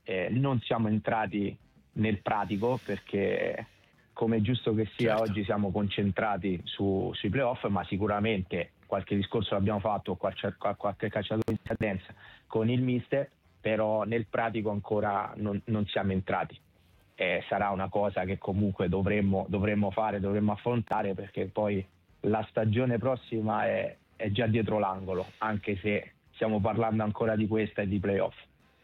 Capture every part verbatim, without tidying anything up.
eh, non siamo entrati nel pratico perché, come è giusto che sia, certo. oggi siamo concentrati su, sui playoff, ma sicuramente qualche discorso l'abbiamo fatto, qualche, qualche calciatore in scadenza con il mister, però nel pratico ancora non, non siamo entrati. Eh, sarà una cosa che comunque dovremmo, dovremmo fare, dovremmo affrontare, perché poi la stagione prossima è, è già dietro l'angolo, anche se stiamo parlando ancora di questa e di playoff.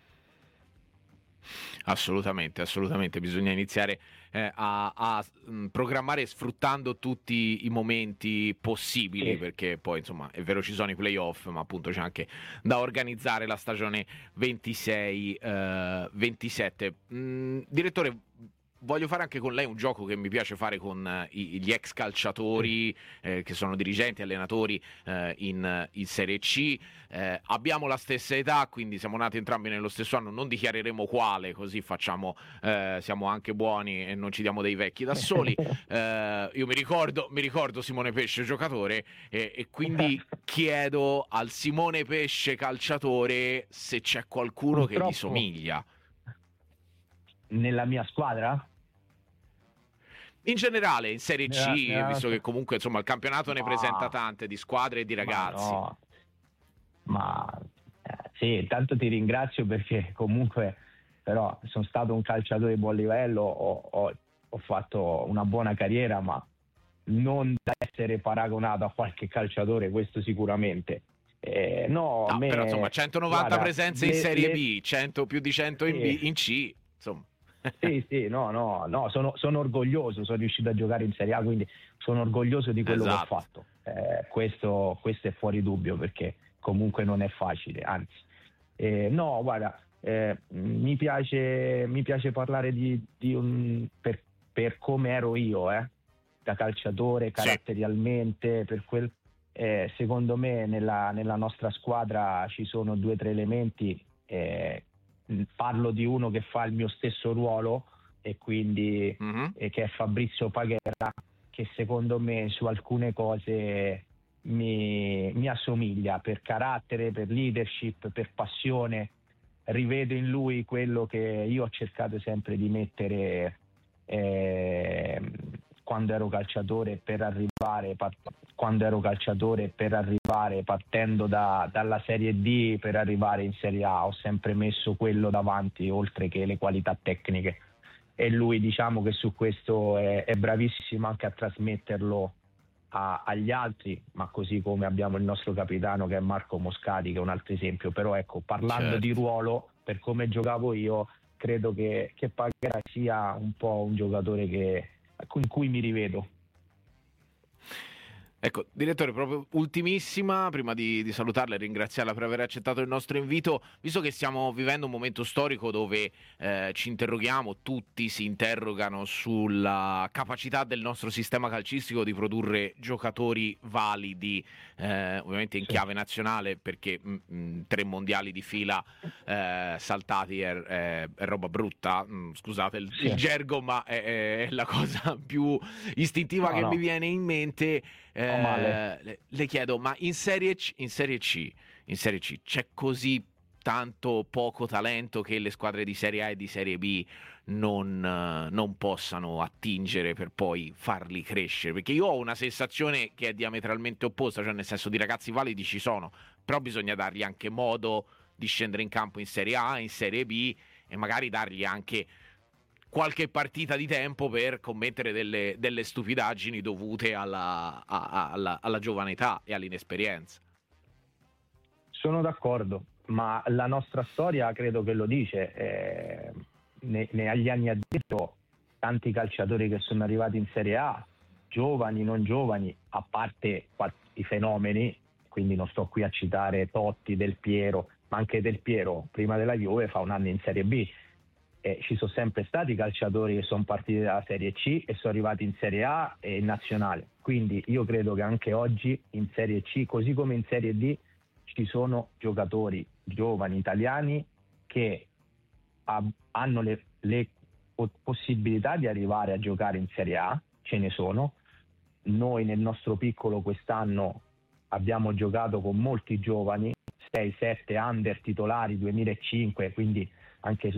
Assolutamente, assolutamente, bisogna iniziare eh, a, a mh, programmare sfruttando tutti i momenti possibili, Sì. perché poi insomma è vero ci sono i playoff, ma appunto c'è anche da organizzare la stagione ventisei ventisette. Mh, direttore, voglio fare anche con lei un gioco che mi piace fare con eh, i, gli ex calciatori eh, che sono dirigenti, allenatori eh, in, in Serie C. Eh, abbiamo la stessa età, quindi siamo nati entrambi nello stesso anno, non dichiareremo quale, così facciamo, eh, siamo anche buoni e non ci diamo dei vecchi da soli. Eh, io mi ricordo, mi ricordo Simone Pesce giocatore e, e quindi chiedo al Simone Pesce calciatore se c'è qualcuno che gli Purtroppo somiglia. Nella mia squadra? In generale, in Serie Nella, C, nella visto nostra... che comunque insomma il campionato ne presenta Ma, tante di squadre e di ma ragazzi. no, ma eh, sì, tanto ti ringrazio perché comunque però sono stato un calciatore di buon livello, ho, ho, ho fatto una buona carriera, ma non da essere paragonato a qualche calciatore, questo sicuramente. Eh, no, a No, però insomma me, centonovanta guarda, presenze in le, Serie le, B, cento più di cento in sì, B, in C, insomma. sì, sì, no, no, no, sono, sono orgoglioso, sono riuscito a giocare in Serie A, quindi sono orgoglioso di quello Esatto. che ho fatto. Eh, questo, questo è fuori dubbio, perché comunque non è facile, anzi. Eh, no, guarda, eh, mi piace, mi piace parlare di, di un, per, per come ero io, eh, da calciatore, Sì. caratterialmente, per quel, eh, secondo me nella, nella nostra squadra ci sono due o tre elementi. eh, Parlo di uno che fa il mio stesso ruolo e quindi Mm-hmm. eh, che è Fabrizio Paghera, che secondo me su alcune cose mi, mi assomiglia per carattere, per leadership, per passione. Rivedo in lui quello che io ho cercato sempre di mettere eh, quando ero calciatore per arrivare quando ero calciatore per arrivare partendo da, dalla Serie D per arrivare in Serie A. Ho sempre messo quello davanti oltre che le qualità tecniche, e lui diciamo che su questo è, è bravissimo anche a trasmetterlo a, agli altri, ma così come abbiamo il nostro capitano che è Marco Moscati, che è un altro esempio. Però ecco, parlando Certo. di ruolo, per come giocavo io, credo che, che Paghera sia un po' un giocatore che, in cui mi rivedo. Ecco, direttore, proprio ultimissima, prima di, di salutarla e ringraziarla per aver accettato il nostro invito, visto che stiamo vivendo un momento storico dove eh, ci interroghiamo, tutti si interrogano sulla capacità del nostro sistema calcistico di produrre giocatori validi, eh, ovviamente in Sì. chiave nazionale, perché mh, mh, tre mondiali di fila eh, saltati è, è, è roba brutta, mh, scusate il, Sì. il gergo, ma è, è la cosa più istintiva No, che no. mi viene in mente. Ho male. Eh, le, le chiedo, ma in Serie C, in Serie C, in Serie C c'è così tanto poco talento che le squadre di Serie A e di Serie B non, eh, non possano attingere per poi farli crescere? Perché io ho una sensazione che è diametralmente opposta, cioè nel senso di ragazzi validi ci sono, però bisogna dargli anche modo di scendere in campo in Serie A, in Serie B e magari dargli anche qualche partita di tempo per commettere delle, delle stupidaggini dovute alla, a, alla, alla giovane età e all'inesperienza. Sono d'accordo, ma la nostra storia credo che lo dice. Eh, ne, ne agli anni addietro tanti calciatori che sono arrivati in Serie A, giovani, non giovani, a parte i fenomeni, quindi non sto qui a citare Totti, Del Piero, ma anche Del Piero prima della Juve fa un anno in Serie B. Eh, ci sono sempre stati calciatori che sono partiti dalla Serie C e sono arrivati in Serie A e in Nazionale. Quindi io credo che anche oggi in Serie C, così come in Serie D, ci sono giocatori giovani italiani che ha, hanno le, le possibilità di arrivare a giocare in Serie A, ce ne sono. Noi nel nostro piccolo quest'anno abbiamo giocato con molti giovani, sei sette under titolari duemilacinque, quindi anche